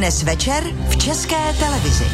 Dnes večer v České televizi.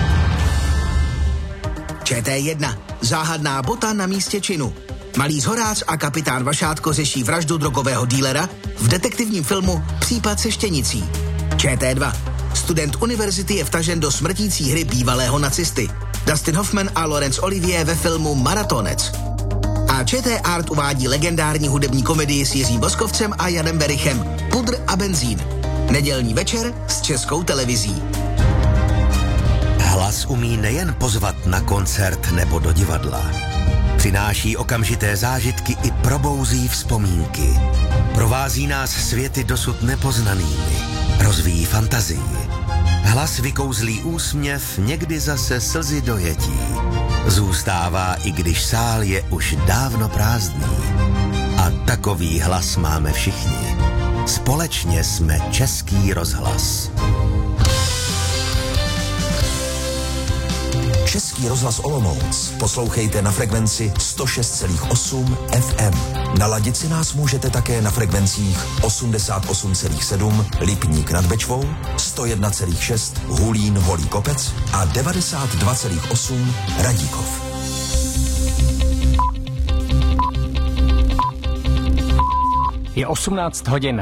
ČT1. Záhadná bota na místě činu. Malý Zhorář a kapitán Vašátko řeší vraždu drogového dílera v detektivním filmu Případ se štěnicí. ČT2. Student univerzity je vtažen do smrtící hry bývalého nacisty. Dustin Hoffman a Laurence Olivier ve filmu Maratonec. A ČT Art uvádí legendární hudební komedii s Jiřím Boskovcem a Janem Berichem Pudr a benzín. Nedělní večer s Českou televizí. Hlas umí nejen pozvat na koncert nebo do divadla. Přináší okamžité zážitky i probouzí vzpomínky. Provází nás světy dosud nepoznanými. Rozvíjí fantazii. Hlas vykouzlí úsměv, někdy zase slzy dojetí. Zůstává, i když sál je už dávno prázdný. A takový hlas máme všichni. Společně jsme Český rozhlas. Český rozhlas Olomouc poslouchejte na frekvenci 106,8 FM. Naladit si nás můžete také na frekvencích 88,7 Lipník nad Bečvou, 101,6 Hulín Holý Kopec a 92,8 Radíkov. Je 18 hodin.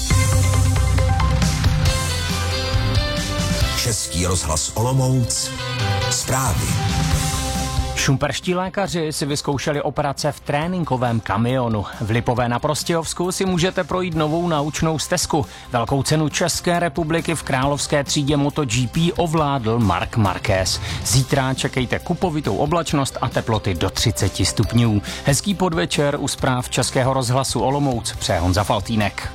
Český rozhlas Olomouc. Zprávy. Šumperští lékaři si vyzkoušeli operace v tréninkovém kamionu. V Lipové na Prostějovsku si můžete projít novou naučnou stezku. Velkou cenu České republiky v královské třídě MotoGP ovládl Marc Marquez. Zítra čekejte kupovitou oblačnost a teploty do 30 stupňů. Hezký podvečer u zpráv Českého rozhlasu Olomouc přeje Honza Faltýnek.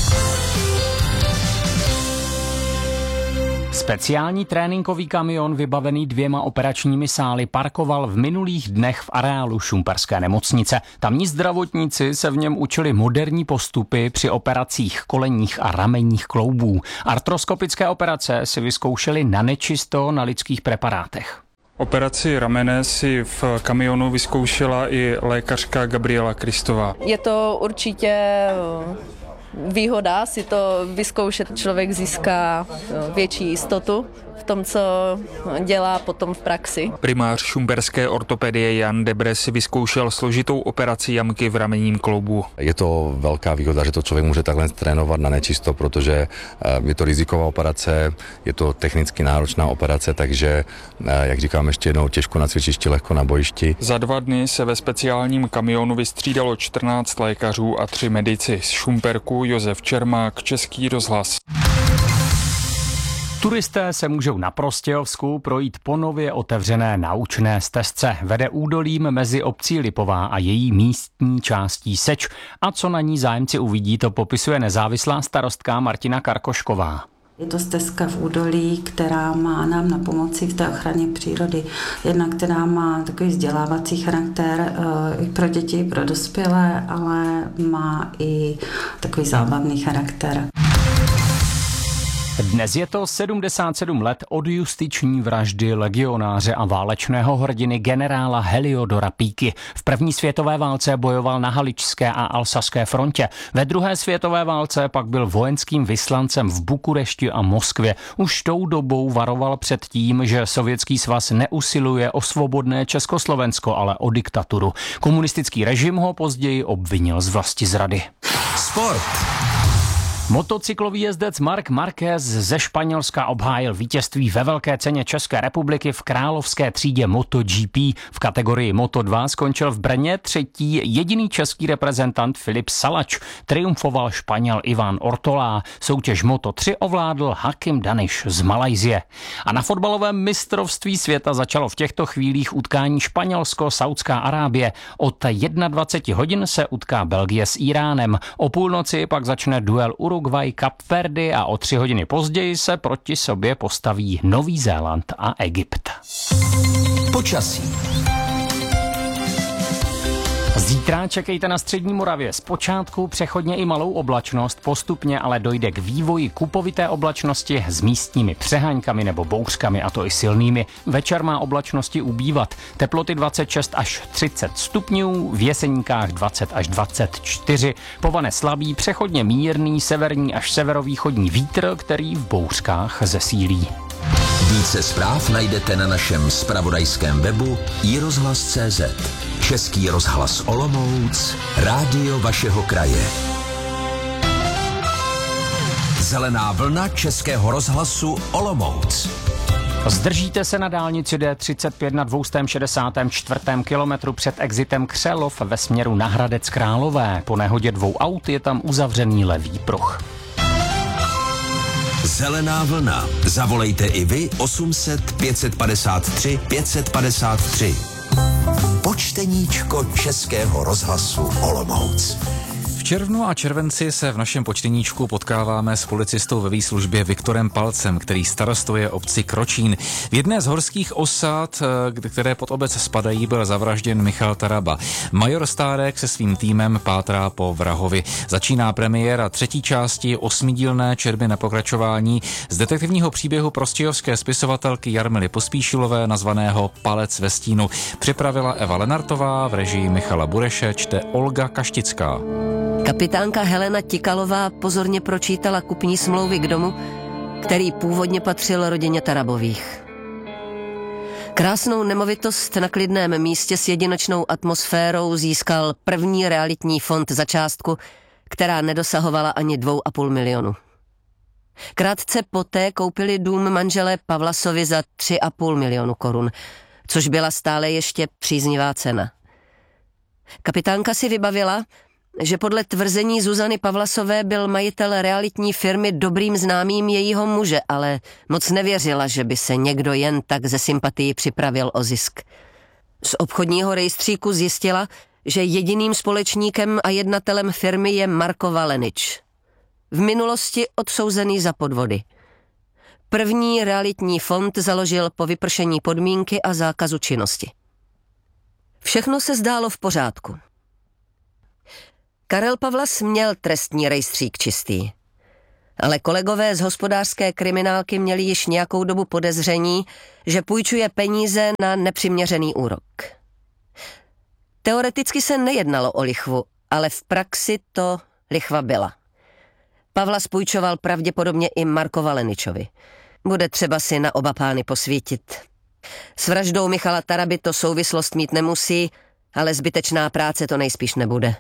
Speciální tréninkový kamion vybavený 2 operačními sály parkoval v minulých dnech v areálu šumperské nemocnice. Tamní zdravotníci se v něm učili moderní postupy při operacích kolenních a ramenních kloubů. Artroskopické operace si vyzkoušeli na nečisto na lidských preparátech. Operaci ramene si v kamionu vyzkoušela i lékařka Gabriela Kristová. Je to určitě výhoda si to vyzkoušet, člověk získá větší jistotu v tom, co dělá potom v praxi. Primář šumperské ortopedie Jan Debre si vyzkoušel složitou operaci jamky v ramenním kloubu. Je to velká výhoda, že to člověk může takhle trénovat na nečisto, protože je to riziková operace, je to technicky náročná operace, takže, jak říkám ještě jednou, těžko na cvičišti, lehko na bojišti. Za 2 dny se ve speciálním kamionu vystřídalo 14 lékařů a 3 medici. Z Šumperku Josef Čermák, Český rozhlas. Turisté se můžou na Prostějovsku projít po nově otevřené naučné stezce. Vede údolím mezi obcí Lipová a její místní částí Seč. A co na ní zájemci uvidí, to popisuje nezávislá starostka Martina Karkošková. Je to stezka v údolí, která má nám na pomoci v té ochraně přírody. Jedna, která má takový vzdělávací charakter i pro děti, i pro dospělé, ale má i takový zábavný charakter. Dnes je to 77 let od justiční vraždy legionáře a válečného hrdiny generála Heliodora Píky. V první světové válce bojoval na Haličské a Alsaské frontě. Ve druhé světové válce pak byl vojenským vyslancem v Bukurešti a Moskvě. Už tou dobou varoval před tím, že Sovětský svaz neusiluje o svobodné Československo, ale o diktaturu. Komunistický režim ho později obvinil z vlastizrady. Sport. Motocyklový jezdec Marc Marquez ze Španělska obhájil vítězství ve velké ceně České republiky v královské třídě MotoGP. V kategorii Moto2 skončil v Brně 3. jediný český reprezentant Filip Salač. Triumfoval Španěl Ivan Ortolá. Soutěž Moto3 ovládl Hakim Daniš z Malajsie. A na fotbalovém mistrovství světa začalo v těchto chvílích utkání Španělsko-Saudská Arábie. Od 21 hodin se utká Belgie s Íránem. O půlnoci pak začne duel Uruguay, Kapverdy a o 3 hodiny později se proti sobě postaví Nový Zéland a Egypt. Počasí. Zítra čekejte na střední Moravě. Zpočátku přechodně i malou oblačnost, postupně ale dojde k vývoji kupovité oblačnosti s místními přeháňkami nebo bouřkami, a to i silnými. Večer má oblačnosti ubývat. Teploty 26 až 30 stupňů, v Jeseníkách 20 až 24. Povane slabý, přechodně mírný severní až severovýchodní vítr, který v bouřkách zesílí. Více zpráv najdete na našem zpravodajském webu iRozhlas.cz. Český rozhlas Olomouc, rádio vašeho kraje. Zelená vlna Českého rozhlasu Olomouc. Zdržíte se na dálnici D35 na 264. kilometru před exitem Křelov ve směru na Hradec Králové. Po nehodě 2 aut je tam uzavřený levý pruh. Zelená vlna. Zavolejte i vy 800 553 553. Počteníčko Českého rozhlasu Olomouc. V červnu a červenci se v našem počteníčku potkáváme s policistou ve výslužbě Viktorem Palcem, který starostuje obci Kročín. V jedné z horských osad, které pod obec spadají, byl zavražděn Michal Taraba. Major Stárek se svým týmem pátrá po vrahovi. Začíná premiéra 3. části 8dílné četby na pokračování z detektivního příběhu prostějovské spisovatelky Jarmily Pospíšilové nazvaného Palec ve stínu. Připravila Eva Lenartová, v režii Michala Bureše čte Olga Kaštická. Kapitánka Helena Tikalová pozorně pročítala kupní smlouvy k domu, který původně patřil rodině Tarabových. Krásnou nemovitost na klidném místě s jedinečnou atmosférou získal první realitní fond za částku, která nedosahovala ani 2,5 milionu. Krátce poté koupili dům manželé Pavlasovi za 3,5 milionu korun, což byla stále ještě příznivá cena. Kapitánka si vybavila, že podle tvrzení Zuzany Pavlasové byl majitel realitní firmy dobrým známým jejího muže, ale moc nevěřila, že by se někdo jen tak ze sympatii připravil o zisk. Z obchodního rejstříku zjistila, že jediným společníkem a jednatelem firmy je Marko Valenič. V minulosti odsouzený za podvody. První realitní fond založil po vypršení podmínky a zákazu činnosti. Všechno se zdálo v pořádku. Karel Pavlas měl trestní rejstřík čistý, ale kolegové z hospodářské kriminálky měli již nějakou dobu podezření, že půjčuje peníze na nepřiměřený úrok. Teoreticky se nejednalo o lichvu, ale v praxi to lichva byla. Pavlas půjčoval pravděpodobně i Marko Valeničovi. Bude třeba si na oba pány posvítit. S vraždou Michala Taraby to souvislost mít nemusí, ale zbytečná práce to nejspíš nebude.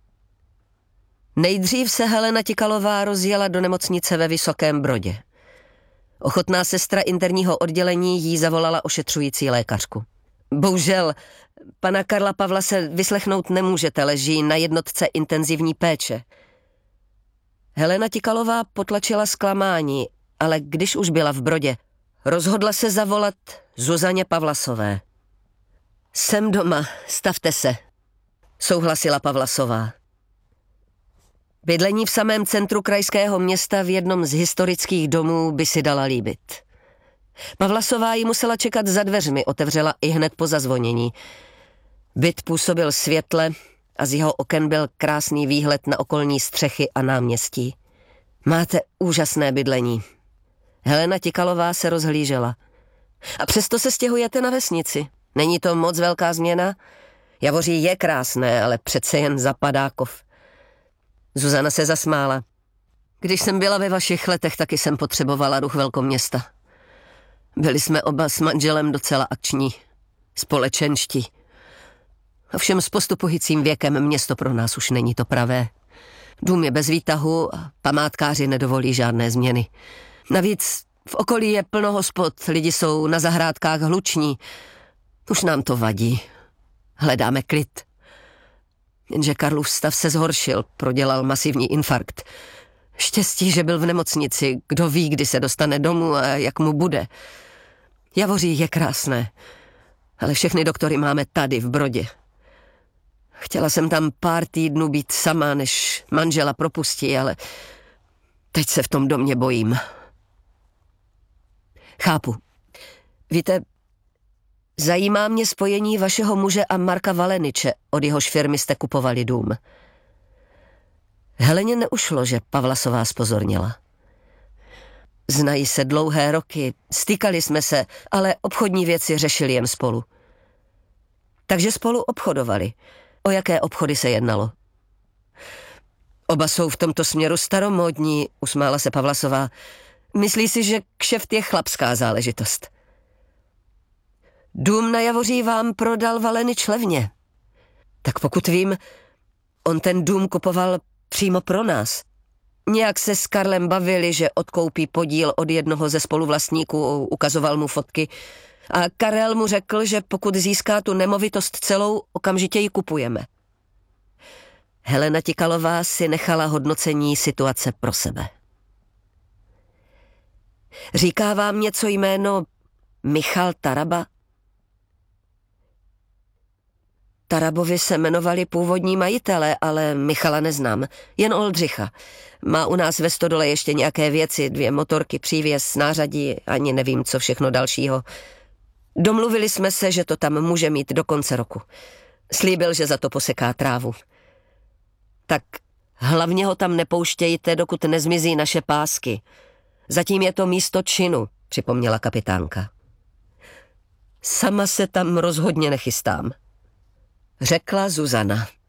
Nejdřív se Helena Tikalová rozjela do nemocnice ve Vysokém Brodě. Ochotná sestra interního oddělení jí zavolala ošetřující lékařku. Bohužel, pana Karla Pavla se vyslechnout nemůžete, leží na jednotce intenzivní péče. Helena Tikalová potlačila zklamání, ale když už byla v Brodě, rozhodla se zavolat Zuzaně Pavlasové. Jsem doma, stavte se, souhlasila Pavlasová. Bydlení v samém centru krajského města v jednom z historických domů by si dala líbit. Pavlasová ji musela čekat za dveřmi, otevřela i hned po zazvonění. Byt působil světle a z jeho oken byl krásný výhled na okolní střechy a náměstí. Máte úžasné bydlení. Helena Tikalová se rozhlížela. A přesto se stěhujete na vesnici. Není to moc velká změna? Javoří je krásné, ale přece jen zapadákov. Zuzana se zasmála. Když jsem byla ve vašich letech, taky jsem potřebovala ruch velkoměsta. Byli jsme oba s manželem docela akční, společenští. Ovšem s postupujícím věkem město pro nás už není to pravé. Dům je bez výtahu a památkáři nedovolí žádné změny. Navíc v okolí je plno hospod, lidi jsou na zahrádkách hluční. Už nám to vadí. Hledáme klid. Jenže Karlův stav se zhoršil, prodělal masivní infarkt. Štěstí, že byl v nemocnici, kdo ví, kdy se dostane domů a jak mu bude. Javoří je krásné, ale všechny doktory máme tady v Brodě. Chtěla jsem tam pár týdnů být sama, než manžela propustí, ale teď se v tom domě bojím. Chápu. Víte, Zajímá mě spojení vašeho muže a Marka Valeniče, od jehož firmy jste kupovali dům. Heleně neušlo, že Pavlasová zpozorněla. Znají se dlouhé roky, stýkali jsme se, ale obchodní věci řešili jen spolu. Takže spolu obchodovali. O jaké obchody se jednalo? Oba jsou v tomto směru staromódní, usmála se Pavlasová. Myslí si, že kšeft je chlapská záležitost. Dům na Javoří vám prodal Valenič levně. Tak pokud vím, on ten dům kupoval přímo pro nás. Nějak se s Karlem bavili, že odkoupí podíl od jednoho ze spoluvlastníků, ukazoval mu fotky. A Karel mu řekl, že pokud získá tu nemovitost celou, okamžitě ji kupujeme. Helena Tikalová si nechala hodnocení situace pro sebe. Říká vám něco jméno Michal Taraba? Tarabovi se jmenovali původní majitele, ale Michala neznám, jen Oldřicha. Má u nás ve stodole ještě nějaké věci, 2 motorky, přívěs, nářadí, ani nevím, co všechno dalšího. Domluvili jsme se, že to tam může mít do konce roku. Slíbil, že za to poseká trávu. Tak hlavně ho tam nepouštějte, dokud nezmizí naše pásky. Zatím je to místo činu, připomněla kapitánka. Sama se tam rozhodně nechystám, řekla Zuzana.